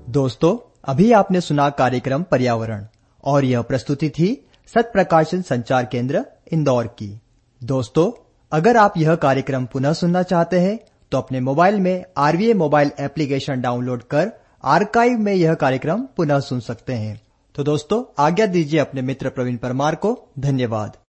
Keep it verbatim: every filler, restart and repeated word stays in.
दोस्तों, अभी आपने सुना कार्यक्रम पर्यावरण और यह प्रस्तुति थी सत प्रकाशन संचार केंद्र इंदौर की। दोस्तों, अगर आप यह कार्यक्रम पुनः सुनना चाहते हैं तो अपने मोबाइल में आरवीए मोबाइल एप्लीकेशन डाउनलोड कर आर्काइव में यह कार्यक्रम पुनः सुन सकते हैं। तो दोस्तों, आज्ञा दीजिए अपने मित्र प्रवीण परमार को। धन्यवाद।